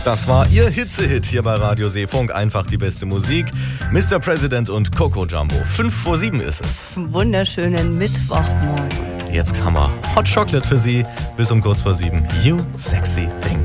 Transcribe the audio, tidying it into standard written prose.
Das war Ihr Hitze-Hit hier bei Radio Seefunk. Einfach die beste Musik. Mr. President und Coco Jumbo. 5:07 ist es. Wunderschönen Mittwochmorgen. Jetzt haben wir Hot Chocolate für Sie bis um kurz vor 7. You sexy thing.